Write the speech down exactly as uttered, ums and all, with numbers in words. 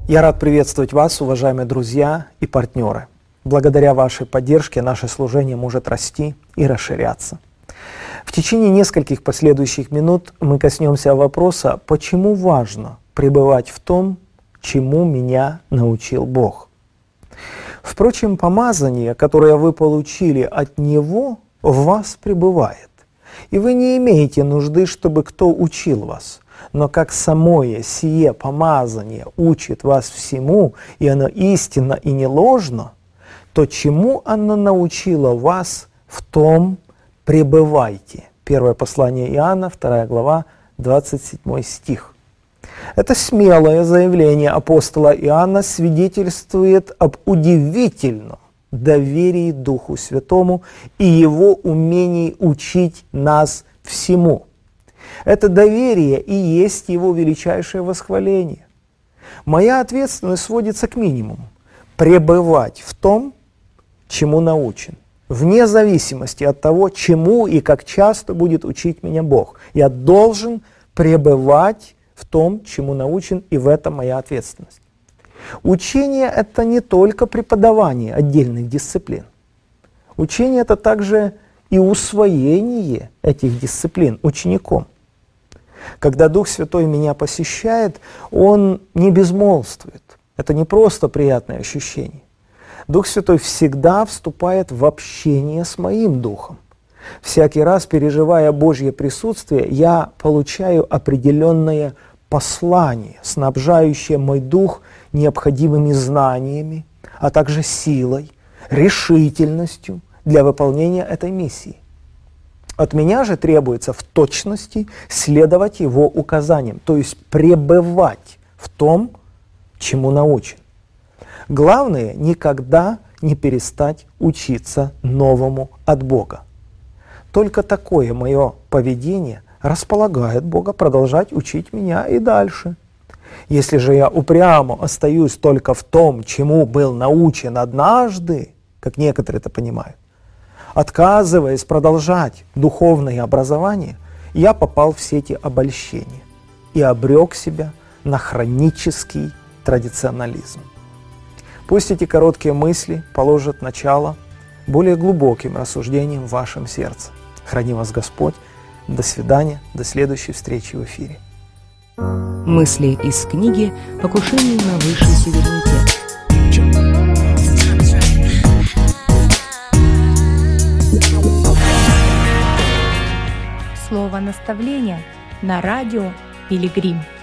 Я рад приветствовать вас, уважаемые друзья и партнеры. Благодаря вашей поддержке наше служение может расти и расширяться. В течение нескольких последующих минут мы коснемся вопроса, почему важно пребывать в том, чему меня научил Бог. Впрочем, помазание, которое вы получили от Него, в вас пребывает. И вы не имеете нужды, чтобы кто учил вас. Но как самое сие помазание учит вас всему, и оно истинно и не ложно, то чему оно научило вас, в том пребывайте. Первое послание Иоанна, вторая глава, двадцать седьмой стих. Это смелое заявление апостола Иоанна свидетельствует об удивительном доверии Духу Святому и Его умении учить нас всему. Это доверие и есть Его величайшее восхваление. Моя ответственность сводится к минимуму – пребывать в том, чему научен, вне зависимости от того, чему и как часто будет учить меня Бог. Я должен пребывать в том, чему научен, и в этом моя ответственность. Учение – это не только преподавание отдельных дисциплин. Учение – это также и усвоение этих дисциплин учеником. Когда Дух Святой меня посещает, Он не безмолвствует. Это не просто приятное ощущение. Дух Святой всегда вступает в общение с моим Духом. Всякий раз, переживая Божье присутствие, я получаю определенное послание, снабжающее мой дух необходимыми знаниями, а также силой, решительностью для выполнения этой миссии. От меня же требуется в точности следовать Его указаниям, то есть пребывать в том, чему научен. Главное, никогда не перестать учиться новому от Бога. Только такое мое поведение располагает Бога продолжать учить меня и дальше. Если же я упрямо остаюсь только в том, чему был научен однажды, как некоторые это понимают, отказываясь продолжать духовное образование, я попал в сети обольщения и обрек себя на хронический традиционализм. Пусть эти короткие мысли положат начало более глубоким рассуждениям в вашем сердце. Храни вас Господь. До свидания, до следующей встречи в эфире. Мысли из книги «Покушение на высший суверенитет». Слово наставления на радио Пилигрим.